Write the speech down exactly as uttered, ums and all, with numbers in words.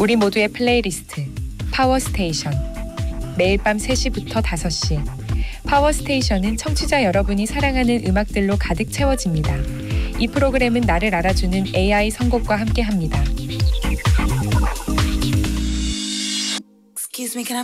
우리 모두의 플레이리스트 파워스테이션. 매일 밤 세 시부터 다섯 시 파워스테이션은 청취자 여러분이 사랑하는 음악들로 가득 채워집니다. 이 프로그램은 나를 알아주는 에이아이 선곡과 함께합니다. Excuse me, can I